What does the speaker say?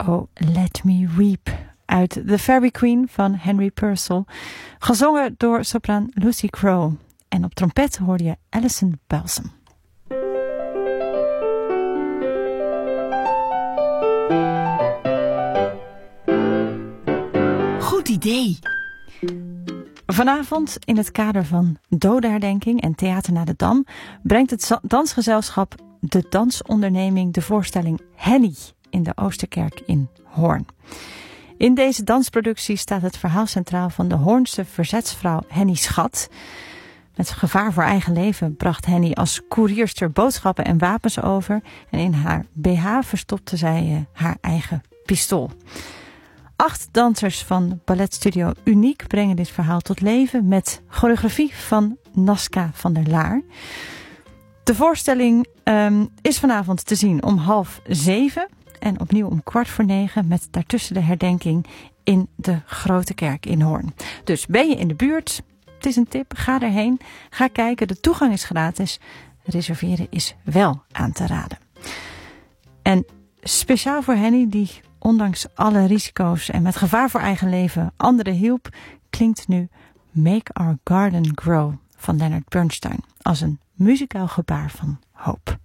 Oh, Let Me Weep uit The Fairy Queen van Henry Purcell, gezongen door sopraan Lucy Crowe. En op trompet hoorde je Alison Balsam. Goed idee! Vanavond in het kader van dodenherdenking en Theater naar de Dam brengt het dansgezelschap De Dansonderneming de voorstelling Henny in de Oosterkerk in Hoorn. In deze dansproductie staat het verhaal centraal van de Hoornse verzetsvrouw Henny Schat. Met gevaar voor eigen leven bracht Henny als koerierster boodschappen en wapens over en in haar BH verstopte zij haar eigen pistool. 8 dansers van balletstudio Uniek brengen dit verhaal tot leven met choreografie van Naska van der Laar. De voorstelling is vanavond te zien om 6:30 en opnieuw om 8:45 met daartussen de herdenking in de Grote Kerk in Hoorn. Dus ben je in de buurt? Het is een tip, ga erheen, ga kijken. De toegang is gratis, reserveren is wel aan te raden. En speciaal voor Henny, die ondanks alle risico's en met gevaar voor eigen leven anderen hielp, klinkt nu Make Our Garden Grow van Leonard Bernstein als een muzikaal gebaar van hoop.